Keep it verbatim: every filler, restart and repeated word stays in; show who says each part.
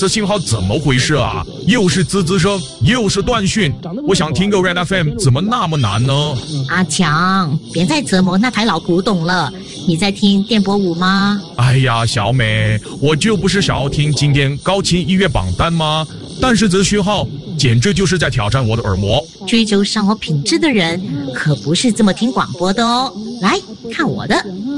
Speaker 1: 这信号怎么回事啊？又是滋滋声，又是断讯。我想听个 Red F M， 怎么那么难呢？
Speaker 2: 阿强，别再折磨那台老古董了。你在听电波五吗？
Speaker 1: 哎呀，小美，我就不是想要听今天高清音乐榜单吗？但是这讯号简直就是在挑战我的耳膜。
Speaker 2: 追求生活品质的人可不是这么听广播的哦。来看我的。